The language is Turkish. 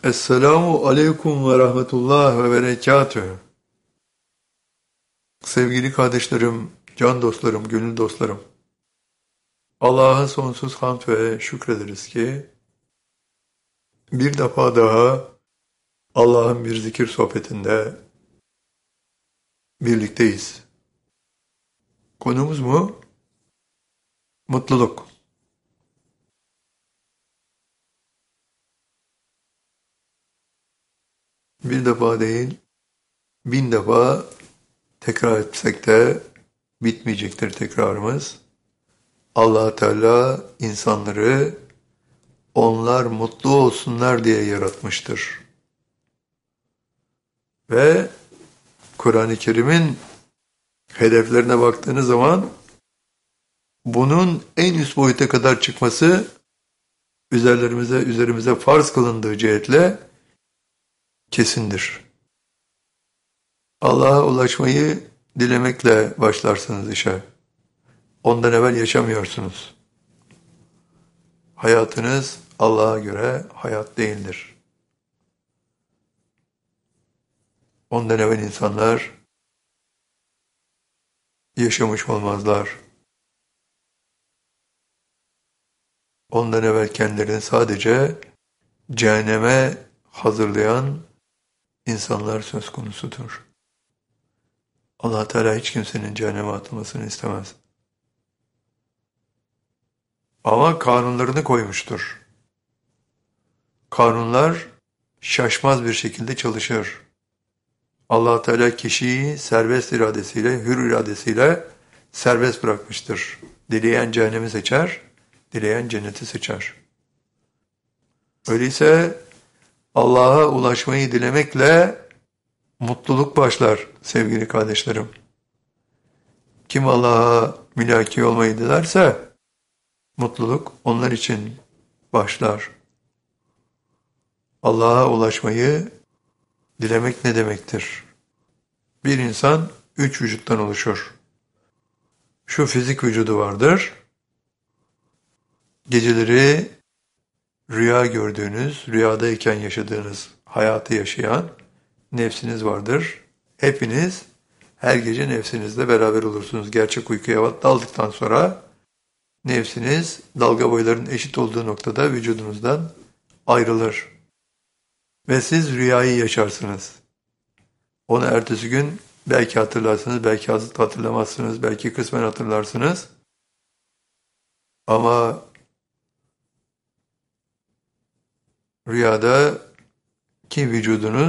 Esselamu aleyküm ve rahmetullah ve berekatühü. Sevgili kardeşlerim, can dostlarım, gönül dostlarım. Allah'a sonsuz hamd ve şükrederiz ki bir defa daha Allah'ın bir zikir sohbetinde birlikteyiz. Konumuz mu? Mutluluk. Bir defa değil, bin defa tekrar etsek de bitmeyecektir tekrarımız. Allah Teala insanları onlar mutlu olsunlar diye yaratmıştır. Ve Kur'an-ı Kerim'in hedeflerine baktığınız zaman bunun en üst boyuta kadar çıkması üzerimize farz kılındığı cihetle kesindir. Allah'a ulaşmayı dilemekle başlarsınız işe. Ondan evvel yaşamıyorsunuz. Hayatınız Allah'a göre hayat değildir. Ondan evvel insanlar yaşamış olmazlar. Ondan evvel kendilerini sadece cehenneme hazırlayan insanlar söz konusudur. Allah Teala hiç kimsenin cehenneme atılmasını istemez. Ama kanunlarını koymuştur. Kanunlar şaşmaz bir şekilde çalışır. Allah Teala kişiyi serbest iradesiyle, hür iradesiyle serbest bırakmıştır. Dileyen cehennemi seçer, dileyen cenneti seçer. Öyleyse Allah'a ulaşmayı dilemekle mutluluk başlar sevgili kardeşlerim. Kim Allah'a mülaki olmayı dilerse mutluluk onlar için başlar. Allah'a ulaşmayı dilemek ne demektir? Bir insan 3 vücuttan oluşur. Şu fizik vücudu vardır. Geceleri rüya gördüğünüz, rüyadayken yaşadığınız hayatı yaşayan nefsiniz vardır. Hepiniz her gece nefsinizle beraber olursunuz. Gerçek uykuya daldıktan sonra nefsiniz dalga boylarının eşit olduğu noktada vücudunuzdan ayrılır. Ve siz rüyayı yaşarsınız. Onu ertesi gün belki hatırlarsınız, belki hatırlamazsınız, belki kısmen hatırlarsınız. Ama rüyada ki vücudunuz